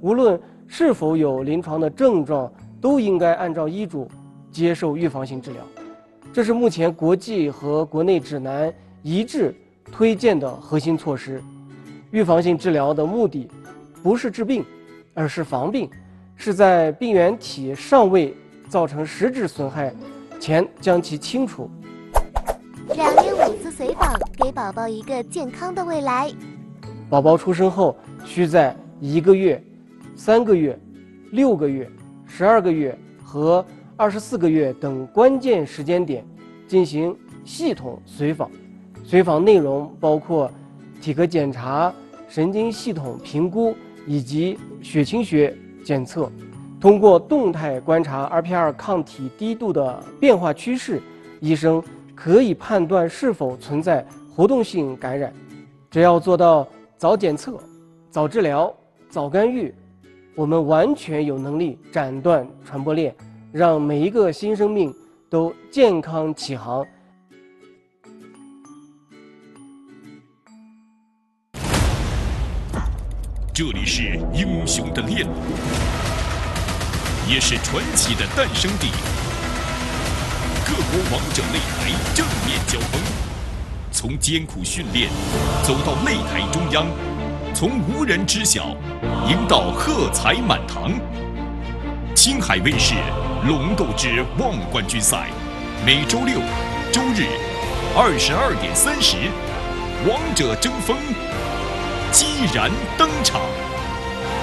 无论是否有临床的症状，都应该按照医嘱接受预防性治疗。这是目前国际和国内指南一致推荐的核心措施。预防性治疗的目的不是治病，而是防病，是在病原体尚未造成实质损害前将其清除。 2年5次随访，给宝宝一个健康的未来。 宝宝出生后，需在1个月、3个月、6个月、12个月和24个月等关键时间点进行系统随访。随访内容包括体格检查、神经系统评估以及血清学检测。通过动态观察 RPR 抗体低度的变化趋势，医生可以判断是否存在活动性感染。只要做到早检测、早治疗、早干预，我们完全有能力斩断传播链，让每一个新生命都健康起航。 这里是英雄的链路，也是传奇的诞生地。各国王者擂台正面交锋，从艰苦训练走到擂台中央，从无人知晓赢到喝彩满堂。青海卫视《龙斗之望冠军赛》，每周6、周日22点30，王者争锋激然登场。